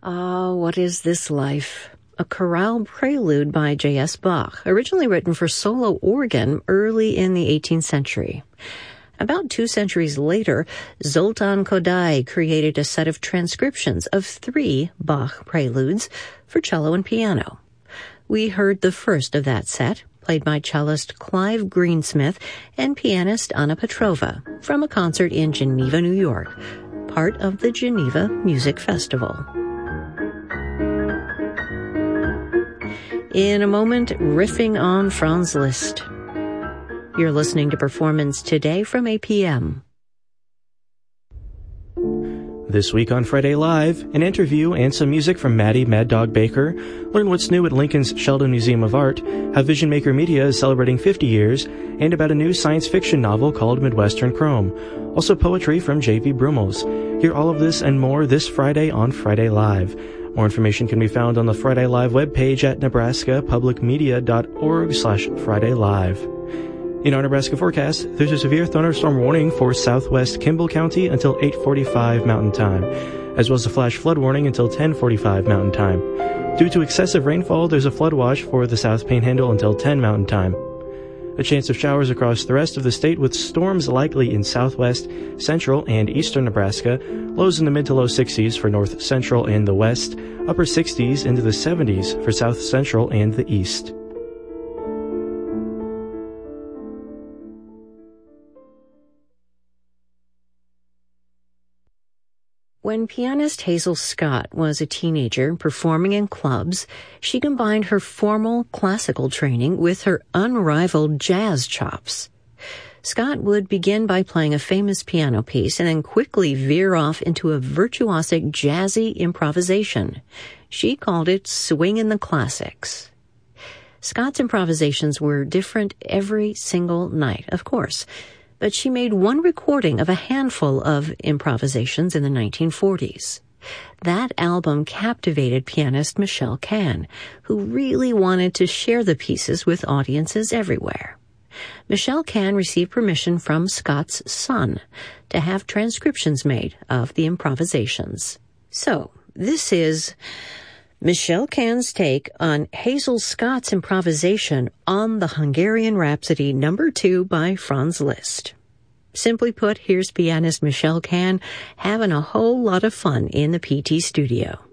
Ah, what is this life? A chorale prelude by J.S. Bach, originally written for solo organ early in the 18th century. About 2 centuries later, Zoltán Kodály created a set of transcriptions of 3 Bach preludes for cello and piano. We heard the first of that set, played by cellist Clive Greensmith and pianist Anna Petrova, from a concert in Geneva, New York, part of the Geneva Music Festival. In a moment, riffing on Franz Liszt. You're listening to Performance Today from APM. This week on Friday Live, an interview and some music from Maddie Mad Dog Baker. Learn what's new at Lincoln's Sheldon Museum of Art, how Vision Maker Media is celebrating 50 years, and about a new science fiction novel called Midwestern Chrome. Also poetry from J.V. Brummels. Hear all of this and more this Friday on Friday Live. More information can be found on the Friday Live webpage at nebraskapublicmedia.org/Friday Live. In our Nebraska forecast, there's a severe thunderstorm warning for southwest Kimball County until 8:45 Mountain Time, as well as a flash flood warning until 10:45 Mountain Time. Due to excessive rainfall, there's a flood watch for the South Panhandle until 10 Mountain Time. A chance of showers across the rest of the state with storms likely in southwest, central, and eastern Nebraska. Lows in the mid to low 60s for north central and the west. Upper 60s into the 70s for south central and the east. When pianist Hazel Scott was a teenager performing in clubs, she combined her formal classical training with her unrivaled jazz chops. Scott would begin by playing a famous piano piece and then quickly veer off into a virtuosic jazzy improvisation. She called it swingin' the classics. Scott's improvisations were different every single night, of course, but she made one recording of a handful of improvisations in the 1940s. That album captivated pianist Michelle Kahn, who really wanted to share the pieces with audiences everywhere. Michelle Kahn received permission from Scott's son to have transcriptions made of the improvisations. So, this is Michelle Kahn's take on Hazel Scott's improvisation on the Hungarian Rhapsody No. 2 by Franz Liszt. Simply put, here's pianist Michelle Kahn having a whole lot of fun in the PT studio.